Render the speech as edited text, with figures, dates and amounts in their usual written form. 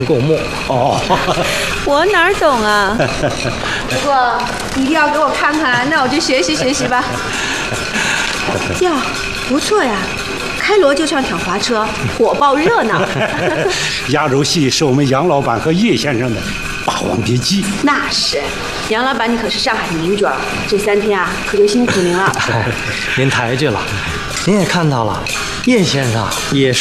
够墨。 哦， 我哪儿懂啊？不过你一定要给我看看，那我就学习学习吧。哟，不错呀，开锣就唱挑滑车，火爆热闹。 压轴戏是我们杨老板和叶先生的《霸王别姬》。 那是，杨老板你可是上海的名角，这3天啊可就辛苦您了。 您抬举了，您也看到了，叶先生也是。